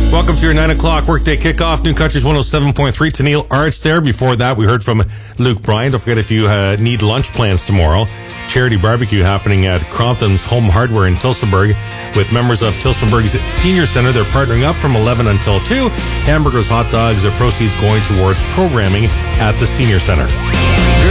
Welcome to your 9 o'clock workday kickoff. New Country's 107.3. Tennille Arts there. Before that, we heard from Luke Bryan. Don't forget, if you need lunch plans tomorrow, charity barbecue happening at Crompton's Home Hardware in Tillsonburg with members of Tillsonburg's Senior Center. They're partnering up from 11 until 2. Hamburgers, hot dogs, proceeds going towards programming at the Senior Center.